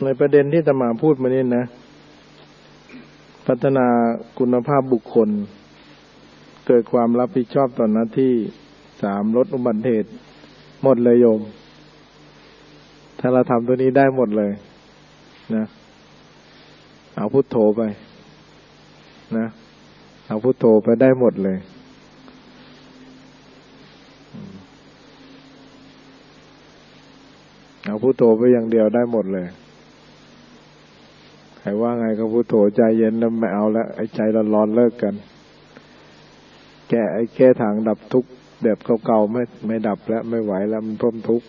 ในประเด็นที่อาตมาพูดมานี่นะพัฒนาคุณภาพบุคคลเกิดความรับผิดชอบต่อหน้าที่3ลดอุบัติเหตุหมดเลยโยมถ้าเราทำตัวนี้ได้หมดเลยนะเอาพุทโธไปนะเอาพุทโธไปได้หมดเลยเอาพุทโธไปอย่างเดียวได้หมดเลยใครว่าไงก็พุทโธใจเย็นแล้วไม่เอาแล้วไอ้ใจร้อนๆเลิกกันแก้ทางดับทุกข์แบบเก่าๆไม่ดับแล้วไม่ไหวแล้วมันเพิ่มทุกข์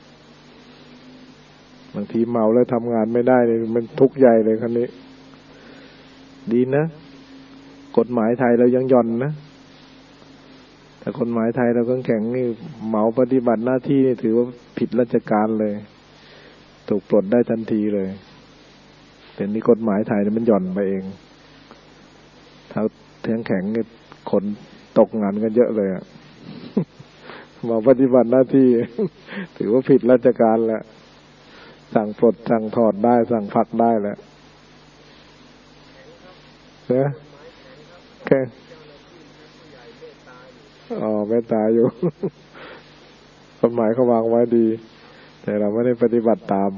บางทีเมาแล้วทำงานไม่ได้เลยมันทุกข์ใหญ่เลยคนนี้ดีนะกฎหมายไทยเรายังหย่อนนะแต่กฎหมายไทยเราแข็งนี่เมาปฏิบัติหน้าที่นี่ถือว่าผิดราชการเลยถูกปลดได้ทันทีเลยแต่นี่กฎหมายไทยมันหย่อนไปเองถ้าแข็งนี่คนตกงานกันเยอะเลยอ่ะมาปฏิบัติหน้าที่ถือว่าผิดราชการแล้วสั่งปลดสั่งถอดได้สั่งพักได้แล้วเนี่ยแค่เมตตาอยู่กฎหมายเขาวางไว้ดีแต่เราไม่ได้ปฏิบัติตาม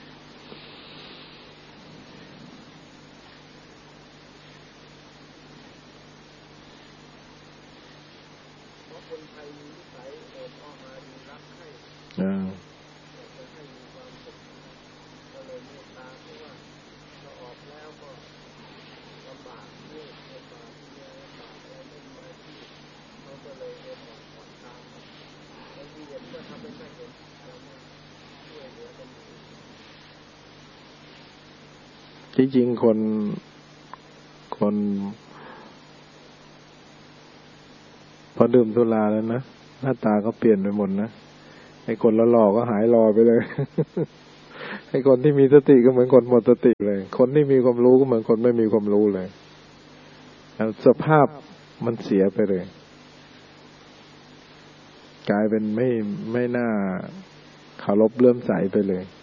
ที่จริงคนพอดื่มสุราแล้วนะหน้าตาก็เปลี่ยนไปหมดนะไอ้คนหล่อก็หายหล่อไปเลย ไอ้คนที่มีสติก็เหมือนคนหมดสติเลยคนที่มีความรู้ก็เหมือนคนไม่มีความรู้เลยสภาพมันเสียไปเลยกลายเป็นไม่น่าเคารพเลื่อมใสไปเลย